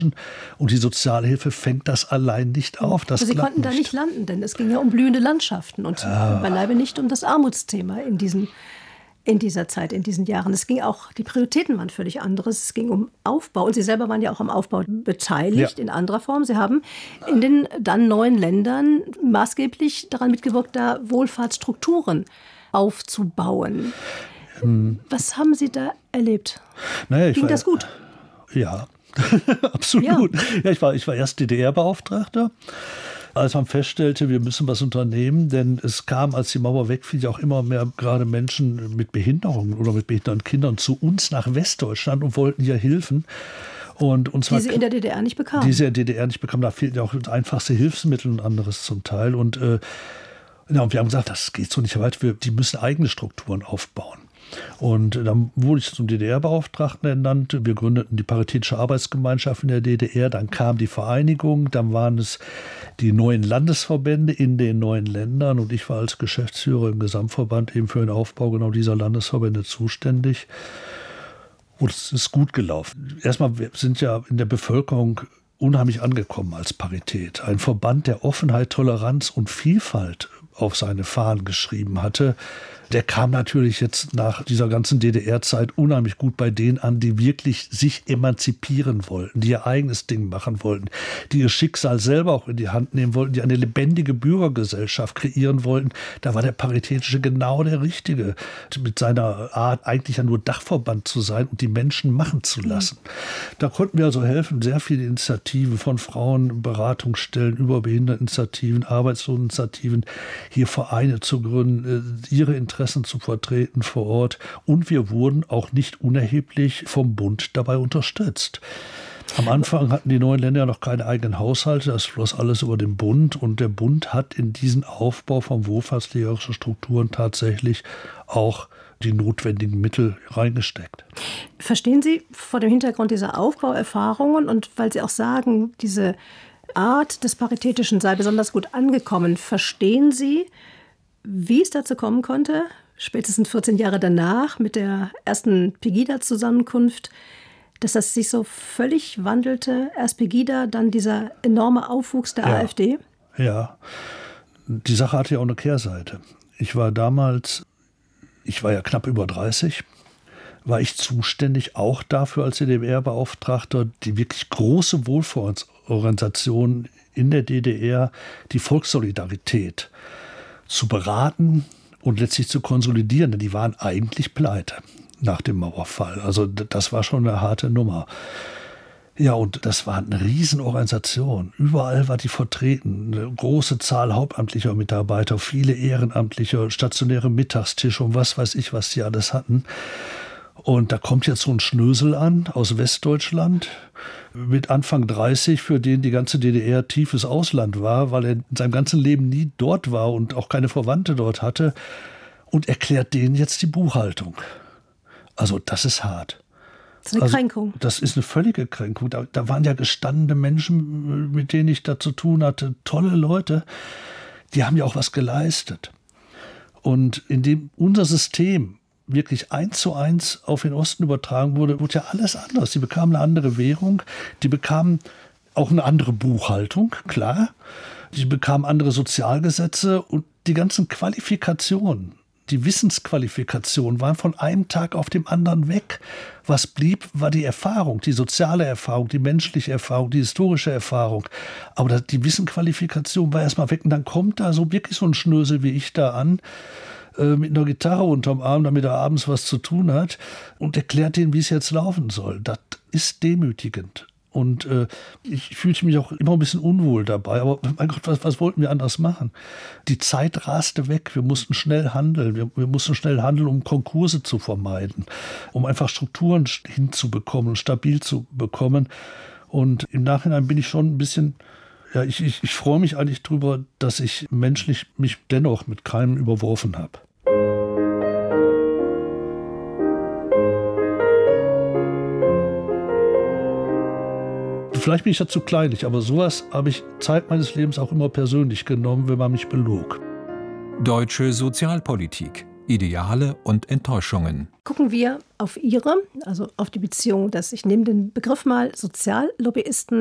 Und die Sozialhilfe fängt das allein nicht auf. Aber Sie konnten da nicht landen, denn es ging ja um blühende Landschaften und beileibe nicht um das Armutsthema in dieser Zeit, in diesen Jahren. Es ging auch, die Prioritäten waren völlig anderes. Es ging um Aufbau. Und Sie selber waren ja auch am Aufbau beteiligt, in anderer Form. Sie haben in den dann neuen Ländern maßgeblich daran mitgewirkt, da Wohlfahrtsstrukturen aufzubauen. Was haben Sie da erlebt? Ging das gut? Ja, absolut. Ja, ich war erst DDR-Beauftragter. Als man feststellte, wir müssen was unternehmen, denn es kam, als die Mauer wegfiel, ja auch immer mehr gerade Menschen mit Behinderungen oder mit behinderten Kindern zu uns nach Westdeutschland und wollten hier Hilfen. Und uns die sie in der DDR nicht bekamen. Die sie in der DDR nicht bekamen. Da fehlten ja auch einfachste Hilfsmittel und anderes zum Teil. Und und wir haben gesagt, das geht so nicht weiter. Die müssen eigene Strukturen aufbauen. Und dann wurde ich zum DDR-Beauftragten ernannt. Wir gründeten die Paritätische Arbeitsgemeinschaft in der DDR. Dann kam die Vereinigung. Dann waren es die neuen Landesverbände in den neuen Ländern. Und ich war als Geschäftsführer im Gesamtverband eben für den Aufbau genau dieser Landesverbände zuständig. Und es ist gut gelaufen. Erstmal, wir sind ja in der Bevölkerung unheimlich angekommen als Parität. Ein Verband, der Offenheit, Toleranz und Vielfalt auf seine Fahnen geschrieben hatte, der kam natürlich jetzt nach dieser ganzen DDR-Zeit unheimlich gut bei denen an, die wirklich sich emanzipieren wollten, die ihr eigenes Ding machen wollten, die ihr Schicksal selber auch in die Hand nehmen wollten, die eine lebendige Bürgergesellschaft kreieren wollten. Da war der Paritätische genau der Richtige, mit seiner Art eigentlich ja nur Dachverband zu sein und die Menschen machen zu lassen. Da konnten wir also helfen, sehr viele Initiativen von Frauen, Beratungsstellen, über Behinderteninitiativen, Arbeitsloseninitiativen, hier Vereine zu gründen, ihre Interessen zu vertreten vor Ort. Und wir wurden auch nicht unerheblich vom Bund dabei unterstützt. Am Anfang hatten die neuen Länder noch keine eigenen Haushalte, das floss alles über den Bund. Und der Bund hat in diesen Aufbau von wohlfahrtsträgerischen Strukturen tatsächlich auch die notwendigen Mittel reingesteckt. Verstehen Sie vor dem Hintergrund dieser Aufbauerfahrungen und weil Sie auch sagen, diese Art des Paritätischen sei besonders gut angekommen, verstehen Sie, wie es dazu kommen konnte, spätestens 14 Jahre danach mit der ersten Pegida-Zusammenkunft, dass das sich so völlig wandelte? Erst Pegida, dann dieser enorme Aufwuchs der AfD? Ja, die Sache hatte ja auch eine Kehrseite. Ich war ja knapp über 30, war ich zuständig auch dafür als DDR-Beauftragter, die wirklich große Wohlfahrtsorganisation in der DDR, die Volkssolidarität, zu beraten und letztlich zu konsolidieren, denn die waren eigentlich pleite nach dem Mauerfall. Also das war schon eine harte Nummer. Ja, und das war eine Riesenorganisation. Überall war die vertreten. Eine große Zahl hauptamtlicher Mitarbeiter, viele Ehrenamtliche, stationäre Mittagstische und was weiß ich, was die alles hatten. Und da kommt jetzt so ein Schnösel an aus Westdeutschland mit Anfang 30, für den die ganze DDR tiefes Ausland war, weil er in seinem ganzen Leben nie dort war und auch keine Verwandte dort hatte, und erklärt denen jetzt die Buchhaltung. Also das ist hart. Das ist eine Kränkung. Das ist eine völlige Kränkung. Da waren ja gestandene Menschen, mit denen ich da zu tun hatte, tolle Leute, die haben ja auch was geleistet. Und indem unser System wirklich 1:1 auf den Osten übertragen wurde ja alles anders. Die bekamen eine andere Währung, die bekamen auch eine andere Buchhaltung, klar. Die bekamen andere Sozialgesetze und die ganzen Qualifikationen, die Wissensqualifikationen waren von einem Tag auf dem anderen weg. Was blieb, war die Erfahrung, die soziale Erfahrung, die menschliche Erfahrung, die historische Erfahrung. Aber die Wissensqualifikation war erstmal weg und dann kommt da so wirklich so ein Schnösel wie ich da an, mit einer Gitarre unterm Arm, damit er abends was zu tun hat und erklärt denen, wie es jetzt laufen soll. Das ist demütigend. Und ich fühlte mich auch immer ein bisschen unwohl dabei. Aber mein Gott, was wollten wir anders machen? Die Zeit raste weg. Wir mussten schnell handeln. Wir mussten schnell handeln, um Konkurse zu vermeiden, um einfach Strukturen hinzubekommen und stabil zu bekommen. Und im Nachhinein bin ich schon ein bisschen... Ja, ich freue mich eigentlich drüber, dass ich menschlich mich dennoch mit keinem überworfen habe. Vielleicht bin ich ja zu kleinlich, aber sowas habe ich Zeit meines Lebens auch immer persönlich genommen, wenn man mich belog. Deutsche Sozialpolitik. Ideale und Enttäuschungen. Gucken wir auf Ihre, also auf die Beziehung ich nehme den Begriff mal Soziallobbyisten